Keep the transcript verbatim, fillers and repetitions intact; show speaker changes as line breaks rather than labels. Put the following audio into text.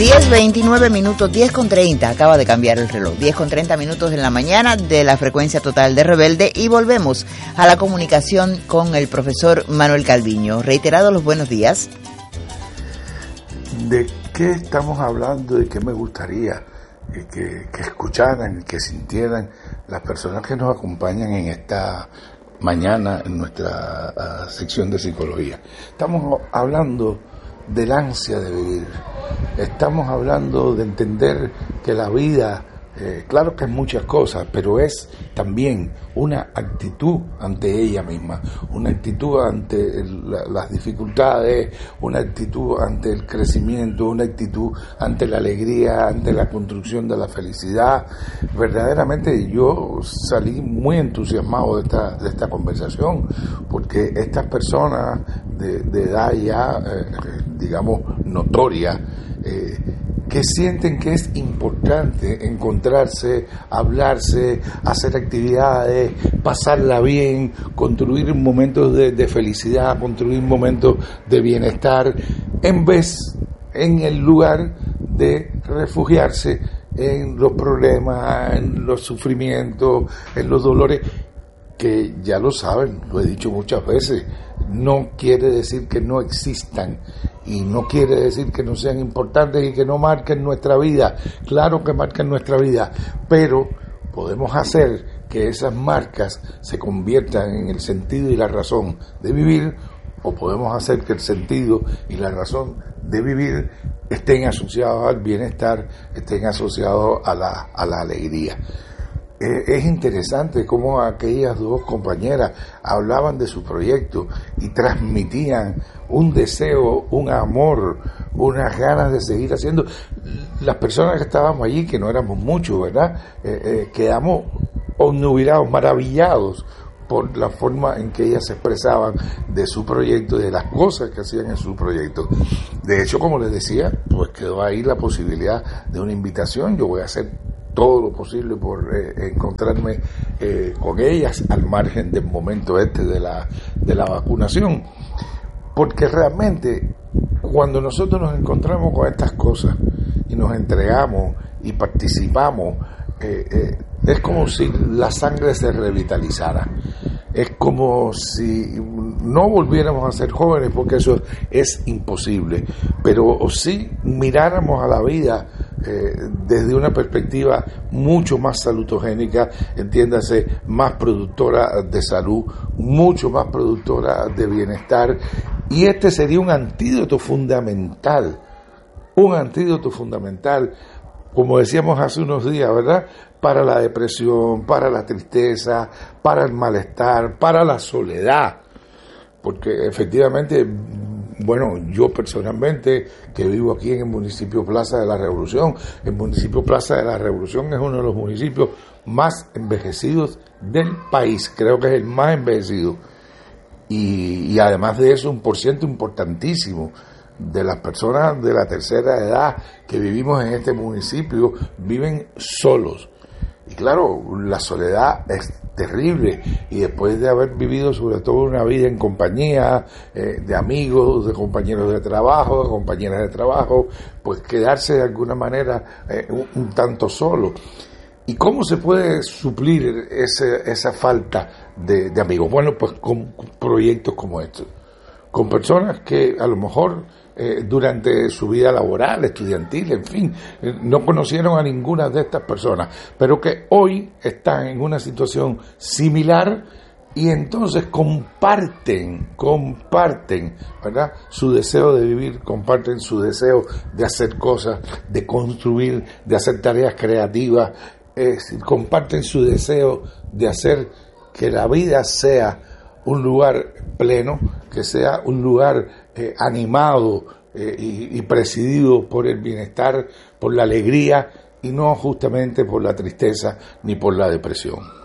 diez veintinueve minutos, diez con treinta, acaba de cambiar el reloj, diez con treinta minutos en la mañana de la frecuencia total de Rebelde, y volvemos a la comunicación con el profesor Manuel Calviño. Reiterados los buenos días.
¿De qué estamos hablando y qué me gustaría que, que, que escucharan, que sintieran las personas que nos acompañan en esta mañana en nuestra uh, sección de psicología? Estamos hablando del ansia de vivir, estamos hablando de entender que la vida, eh, claro que es muchas cosas, pero es también una actitud ante ella misma, una actitud ante el, la, las dificultades, una actitud ante el crecimiento, una actitud ante la alegría, ante la construcción de la felicidad. Verdaderamente yo salí muy entusiasmado de esta, de esta conversación, porque estas personas de, de edad ya, eh, digamos, notoria, eh, que sienten que es importante encontrarse, hablarse, hacer actividades, pasarla bien, construir momentos de, de felicidad, construir momentos de bienestar, en vez, en el lugar de refugiarse en los problemas, en los sufrimientos, en los dolores, que ya lo saben, lo he dicho muchas veces, no quiere decir que no existan y no quiere decir que no sean importantes y que no marquen nuestra vida. Claro que marcan nuestra vida, pero podemos hacer que esas marcas se conviertan en el sentido y la razón de vivir, o podemos hacer que el sentido y la razón de vivir estén asociados al bienestar, estén asociados a la, a la alegría. Es interesante cómo aquellas dos compañeras hablaban de su proyecto y transmitían un deseo, un amor, unas ganas de seguir haciendo. Las personas que estábamos allí, que no éramos muchos, ¿verdad? Eh, eh, quedamos obnubilados, maravillados por la forma en que ellas se expresaban de su proyecto y de las cosas que hacían en su proyecto. De hecho, como les decía, pues quedó ahí la posibilidad de una invitación. Yo voy a hacer todo lo posible por eh, encontrarme eh, con ellas al margen del momento este de la, de la vacunación, porque realmente cuando nosotros nos encontramos con estas cosas y nos entregamos y participamos, eh, eh, es como si la sangre se revitalizara, es como si no volviéramos a ser jóvenes, porque eso es imposible, pero sí miráramos a la vida Eh, desde una perspectiva mucho más salutogénica, entiéndase, más productora de salud, mucho más productora de bienestar, y este sería un antídoto fundamental, un antídoto fundamental, como decíamos hace unos días, ¿verdad?, para la depresión, para la tristeza, para el malestar, para la soledad, porque efectivamente, bueno, yo personalmente, que vivo aquí en el municipio Plaza de la Revolución, el municipio Plaza de la Revolución es uno de los municipios más envejecidos del país, creo que es el más envejecido, y, y además de eso, un porciento importantísimo de las personas de la tercera edad que vivimos en este municipio viven solos. Y claro, la soledad es terrible, y después de haber vivido sobre todo una vida en compañía eh, de amigos, de compañeros de trabajo, de compañeras de trabajo, pues quedarse de alguna manera eh, un, un tanto solo. ¿Y cómo se puede suplir ese, esa falta de, de amigos? Bueno, pues con proyectos como estos, con personas que a lo mejor eh, durante su vida laboral, estudiantil, en fin, eh, no conocieron a ninguna de estas personas, pero que hoy están en una situación similar y entonces comparten, comparten, ¿verdad?, su deseo de vivir, comparten su deseo de hacer cosas, de construir, de hacer tareas creativas, eh, comparten su deseo de hacer que la vida sea un lugar pleno, que sea un lugar eh, animado eh, y, y presidido por el bienestar, por la alegría y no justamente por la tristeza ni por la depresión.